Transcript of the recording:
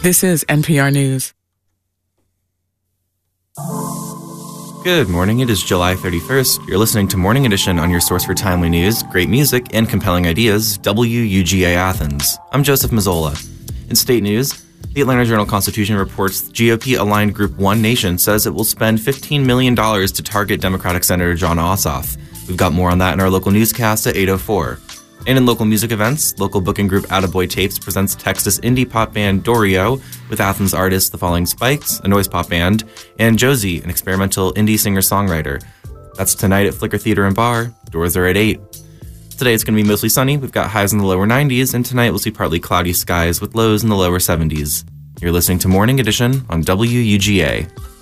This is NPR News. Good morning. It is July 31st. You're listening to Morning Edition on your source for timely news, great music, and compelling ideas, WUGA Athens. I'm Joseph Mazzola. In state news, the Atlanta Journal-Constitution reports GOP-aligned Group One Nation says it will spend $15 million to target Democratic Senator Jon Ossoff. We've got more on that in our local newscast at 8:04. And in local music events, local booking group Attaboy Tapes presents Texas indie pop band Dorio with Athens artists The Falling Spikes, a noise pop band, and Josie, an experimental indie singer-songwriter. That's tonight at Flicker Theater and Bar. Doors are at 8. Today it's going to be mostly sunny. We've got highs in the lower 90s, and tonight we'll see partly cloudy skies with lows in the lower 70s. You're listening to Morning Edition on WUGA.